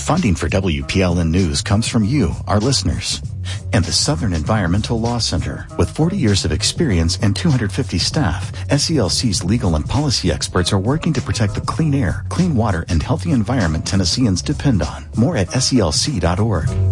Funding for WPLN News comes from you, our listeners. And the Southern Environmental Law Center. With 40 years of experience and 250 staff, SELC's legal and policy experts are working to protect the clean air, clean water, and healthy environment Tennesseans depend on. More at SELC.org.